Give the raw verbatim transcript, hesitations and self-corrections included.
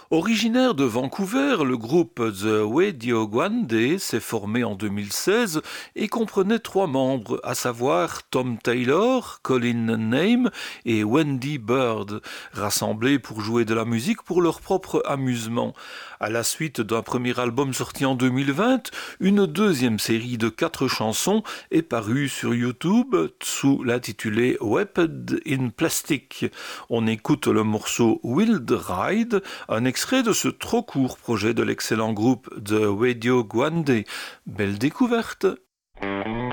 Originaire de Vancouver, le groupe The Wedio Guande s'est formé en deux mille seize et comprenait trois membres, à savoir Tom Taylor, Colin Name et Wendy Bird, rassemblés pour jouer de la musique pour leur propre amusement. À la suite d'un premier album sorti en deux mille vingt, une deuxième série de quatre chansons est parue sur YouTube sous l'intitulé Weaped in Plastic. On écoute le morceau Wild Ride, un extrait de ce trop court projet de l'excellent groupe The Wedio Guande. Belle découverte!